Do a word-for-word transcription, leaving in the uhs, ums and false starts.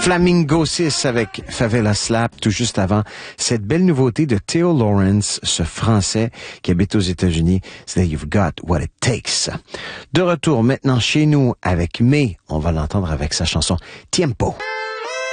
Flamingo six avec Favela Slap, tout juste avant cette belle nouveauté de Theo Lawrence, ce Français qui habite aux États-Unis. C'est You've Got What It Takes. De retour maintenant chez nous avec May, on va l'entendre avec sa chanson Tiempo.